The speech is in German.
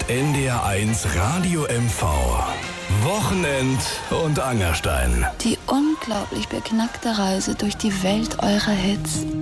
NDR1 Radio MV. Wochenend und Angerstein. Die unglaublich beknackte Reise durch die Welt eurer Hits.